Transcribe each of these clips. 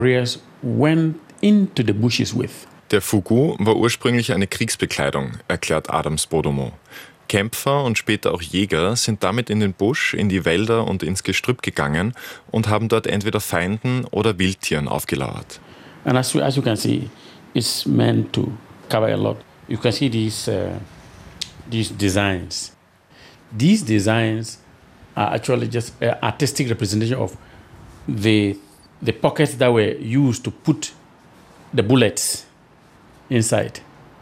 Der Fugu war ursprünglich eine Kriegsbekleidung, erklärt Adams Bodomo. Kämpfer und später auch Jäger sind damit in den Busch, in die Wälder und ins Gestrüpp gegangen und haben dort entweder Feinden oder Wildtieren aufgelauert. And as you can see, it's meant to cover a lot. You can see these designs. These designs are actually just an artistic representation of the pockets that were used to put the bullets inside.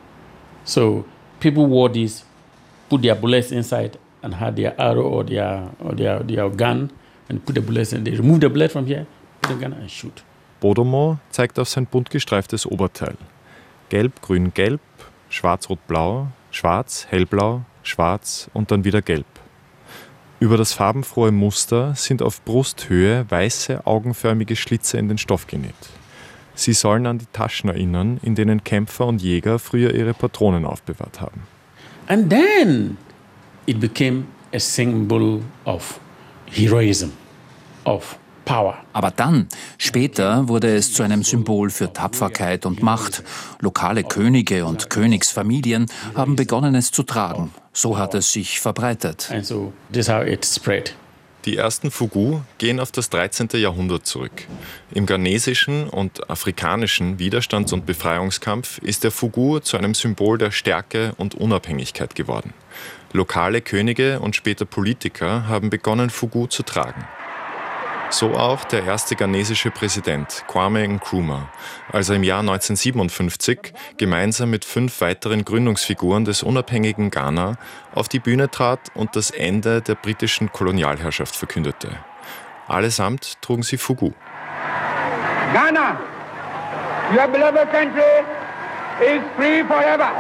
So people wore these, put their bullets inside and had their arrow or their gun and put the bullets in. They remove the bullet from here, put the gun and shoot. Bodomo zeigt auf sein bunt gestreiftes Oberteil. Gelb, grün, gelb, schwarz, rot, blau, schwarz, hellblau, schwarz und dann wieder gelb. Über das farbenfrohe Muster sind auf Brusthöhe weiße, augenförmige Schlitze in den Stoff genäht. Sie sollen an die Taschen erinnern, in denen Kämpfer und Jäger früher ihre Patronen aufbewahrt haben. And then it became a symbol of heroism, of power. Aber dann, später, wurde es zu einem Symbol für Tapferkeit und Macht. Lokale Könige und Königsfamilien haben begonnen, es zu tragen. So hat es sich verbreitet. And so this is how it spread. Die ersten Fugu gehen auf das 13. Jahrhundert zurück. Im ghanesischen und afrikanischen Widerstands- und Befreiungskampf ist der Fugu zu einem Symbol der Stärke und Unabhängigkeit geworden. Lokale Könige und später Politiker haben begonnen, Fugu zu tragen. So auch der erste ghanesische Präsident, Kwame Nkrumah, als er im Jahr 1957 gemeinsam mit 5 weiteren Gründungsfiguren des unabhängigen Ghana auf die Bühne trat und das Ende der britischen Kolonialherrschaft verkündete. Allesamt trugen sie Fugu. Ghana, your beloved country, is free forever.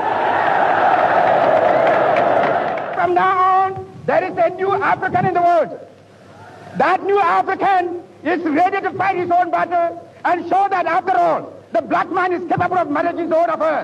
From now on, there is a new African in the world. That new African is ready to fight his own battle and show that after all, the black man is capable of managing his own affairs.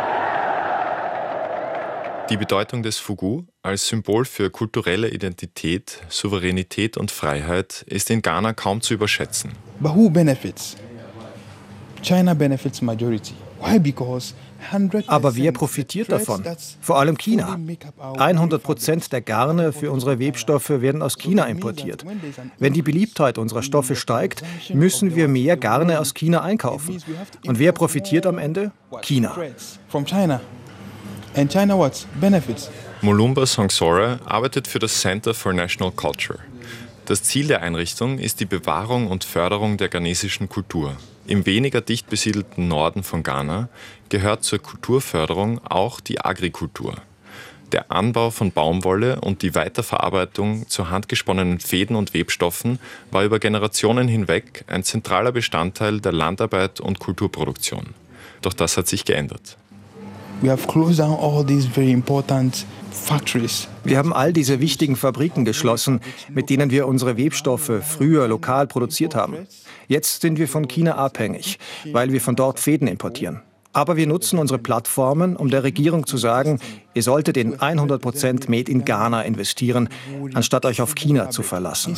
Die Bedeutung des Fugu als Symbol für kulturelle Identität, Souveränität und Freiheit ist in Ghana kaum zu überschätzen. But who benefits? China benefits majority. Why? Because aber wer profitiert davon? Vor allem China. 100% der Garne für unsere Webstoffe werden aus China importiert. Wenn die Beliebtheit unserer Stoffe steigt, müssen wir mehr Garne aus China einkaufen. Und wer profitiert am Ende? China. Mulumba Songsore arbeitet für das Center for National Culture. Das Ziel der Einrichtung ist die Bewahrung und Förderung der ghanesischen Kultur. Im weniger dicht besiedelten Norden von Ghana gehört zur Kulturförderung auch die Agrikultur. Der Anbau von Baumwolle und die Weiterverarbeitung zu handgesponnenen Fäden und Webstoffen war über Generationen hinweg ein zentraler Bestandteil der Landarbeit und Kulturproduktion. Doch das hat sich geändert. We have closed down all these very important factories. Wir haben all diese wichtigen Fabriken geschlossen, mit denen wir unsere Webstoffe früher lokal produziert haben. Jetzt sind wir von China abhängig, weil wir von dort Fäden importieren. Aber wir nutzen unsere Plattformen, um der Regierung zu sagen, ihr solltet in 100% Made in Ghana investieren, anstatt euch auf China zu verlassen.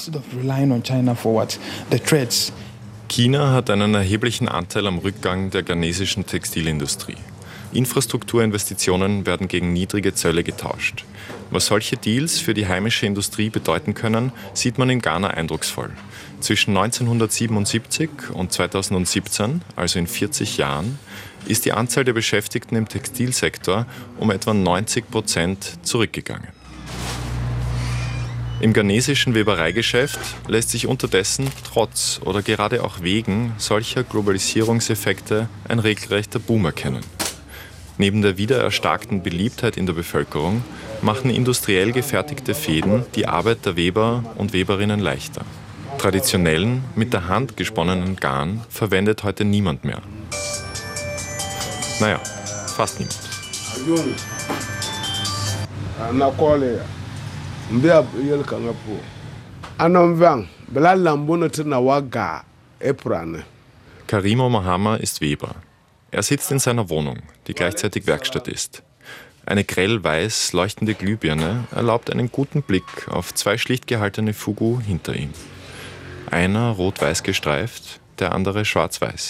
China hat einen erheblichen Anteil am Rückgang der ghanesischen Textilindustrie. Infrastrukturinvestitionen werden gegen niedrige Zölle getauscht. Was solche Deals für die heimische Industrie bedeuten können, sieht man in Ghana eindrucksvoll. Zwischen 1977 und 2017, also in 40 Jahren, ist die Anzahl der Beschäftigten im Textilsektor um etwa 90% zurückgegangen. Im ghanesischen Webereigeschäft lässt sich unterdessen trotz oder gerade auch wegen solcher Globalisierungseffekte ein regelrechter Boom erkennen. Neben der wieder erstarkten Beliebtheit in der Bevölkerung machen industriell gefertigte Fäden die Arbeit der Weber und Weberinnen leichter. Traditionellen, mit der Hand gesponnenen Garn verwendet heute niemand mehr. Naja, fast niemand. Karimo Mahama ist Weber. Er sitzt in seiner Wohnung, die gleichzeitig Werkstatt ist. Eine grell-weiß leuchtende Glühbirne erlaubt einen guten Blick auf 2 schlicht gehaltene Fugu hinter ihm. Einer rot-weiß gestreift, der andere schwarz-weiß.